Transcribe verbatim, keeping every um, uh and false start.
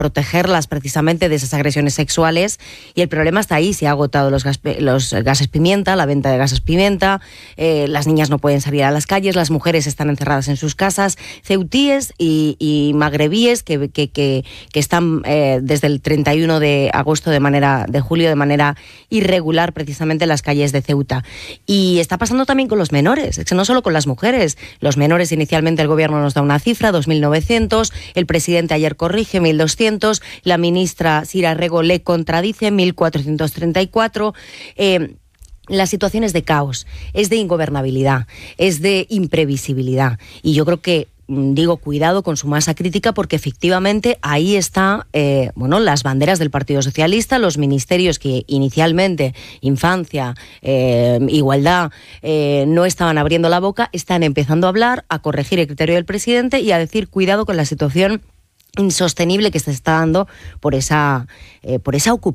protegerlas precisamente de esas agresiones sexuales, y el problema está ahí. Se ha agotado los, gas, los gases pimienta, la venta de gases pimienta, eh, las niñas no pueden salir a las calles, las mujeres están encerradas en sus casas, ceutíes y, y magrebíes que, que, que, que están eh, desde el treinta y uno de agosto de manera de julio de manera irregular precisamente en las calles de Ceuta. Y está pasando también con los menores, es que no solo con las mujeres. Los menores, inicialmente el gobierno nos da una cifra, dos mil novecientos, el presidente ayer corrige, mil doscientos, la ministra Sira Rego le contradice, mil cuatrocientos treinta y cuatro. Eh, La situación es de caos, es de ingobernabilidad, es de imprevisibilidad. Y yo creo que, digo, cuidado con su masa crítica, porque efectivamente ahí está, eh, bueno, las banderas del Partido Socialista, los ministerios que inicialmente, infancia, eh, igualdad, eh, no estaban abriendo la boca, están empezando a hablar, a corregir el criterio del presidente y a decir cuidado con la situación insostenible que se está dando por esa, eh, por esa ocupación